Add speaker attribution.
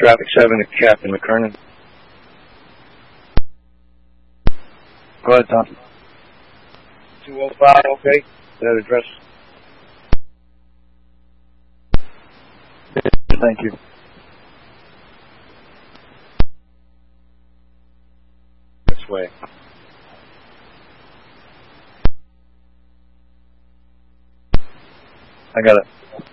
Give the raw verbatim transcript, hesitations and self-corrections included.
Speaker 1: Traffic seven to Captain McKernan. Go ahead, Tom. two oh five, okay. That address. Thank you. This way. I got it.